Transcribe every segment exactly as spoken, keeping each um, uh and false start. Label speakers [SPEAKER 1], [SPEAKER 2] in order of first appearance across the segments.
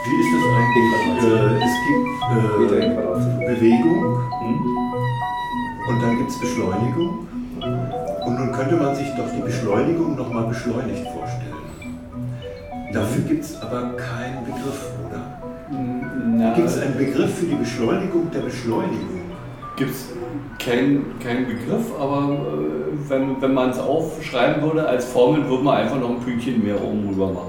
[SPEAKER 1] Wie ist das eigentlich? Äh, es gibt äh, Bewegung hm? und dann gibt es Beschleunigung. Und nun könnte man sich doch die Beschleunigung nochmal beschleunigt vorstellen. Dafür gibt es aber keinen Begriff, oder? Gibt es einen Begriff für die Beschleunigung der Beschleunigung?
[SPEAKER 2] Gibt es keinen kein Begriff, aber äh, wenn, wenn man es aufschreiben würde als Formel, würde man einfach noch ein Pünktchen mehr oben rüber machen.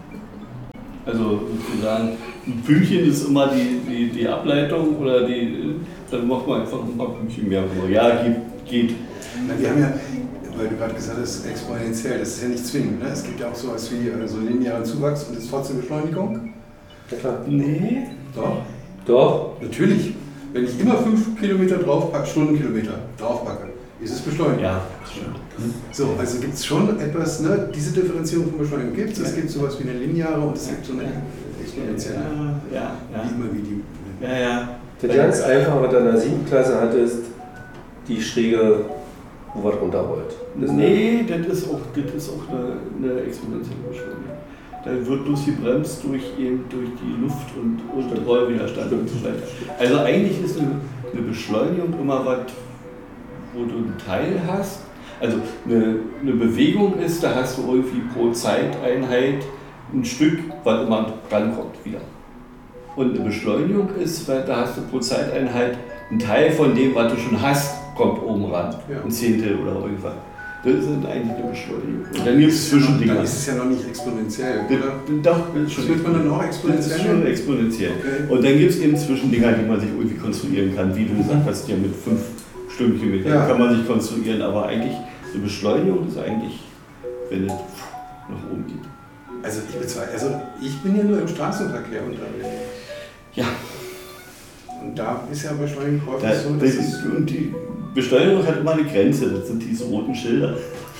[SPEAKER 2] Also sozusagen, ein Pünktchen ist immer die, die, die Ableitung oder die, dann macht man einfach noch ein Pünktchen mehr rüber. Ja, geht. geht.
[SPEAKER 3] Na, wir haben ja, weil du gerade gesagt hast, exponentiell, das ist ja nicht zwingend. Ne? Es gibt ja auch sowas wie äh, so linearen Zuwachs und ist trotzdem Beschleunigung.
[SPEAKER 2] Ja klar. Nee.
[SPEAKER 3] Doch.
[SPEAKER 2] Doch.
[SPEAKER 3] Natürlich. Wenn ich immer fünf Kilometer draufpacke, Stundenkilometer draufpacke, ist es beschleunigt.
[SPEAKER 2] Ja, das stimmt.
[SPEAKER 3] So, also gibt es schon etwas, ne? Diese Differenzierung von Beschleunigung gibt es. Es gibt sowas wie eine lineare und es gibt so eine exponentielle.
[SPEAKER 2] Ja, ja. ja.
[SPEAKER 3] Wie immer wie die.
[SPEAKER 2] Ja, ja.
[SPEAKER 4] Das ganz einfach, was du in der siebten Klasse hattest, die Schräge, wo was runterrollt.
[SPEAKER 2] Das nee, das ist auch, das ist auch eine, eine exponentielle Beschleunigung. Da wird bloß gebremst durch, eben durch die Luft und, und Rollwiderstand und so weiter. Also eigentlich ist eine, eine Beschleunigung immer was, wo du einen Teil hast. Also eine, eine Bewegung ist, da hast du irgendwie pro Zeiteinheit ein Stück, was immer rankommt wieder. Und eine Beschleunigung ist, weil da hast du pro Zeiteinheit einen Teil von dem, was du schon hast, kommt oben ran. Ja. Ein Zehntel oder irgendwas. Das sind eigentlich eine Beschleunigung. Und dann gibt es Zwischendinger.
[SPEAKER 3] Dann ist es ja noch nicht exponentiell, oder?
[SPEAKER 2] Doch, das
[SPEAKER 3] schon. Wird man dann auch exponentiell?
[SPEAKER 2] Das ist schon exponentiell. Okay. Und dann gibt es eben Zwischendinger, die man sich irgendwie konstruieren kann. Wie du gesagt hast, ja mit fünf Stündchen mit ja. kann man sich konstruieren. Aber eigentlich, eine Beschleunigung ist eigentlich, wenn es nach oben geht.
[SPEAKER 3] Also ich bezweifle, also ich bin ja nur im Straßenverkehr unterwegs.
[SPEAKER 2] Ja.
[SPEAKER 3] Und da ist ja Beschleunigung häufig
[SPEAKER 2] da,
[SPEAKER 3] so,
[SPEAKER 2] dass das ist, und die Beschleunigung hat immer eine Grenze, das sind diese roten Schilder.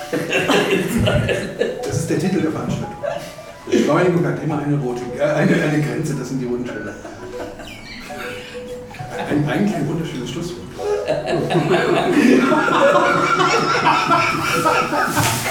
[SPEAKER 3] Das ist der Titel der Veranstaltung. Beschleunigung hat immer eine rote äh, eine, eine Grenze, das sind die roten Schilder. Ein, eigentlich ein wunderschönes Schlusswort.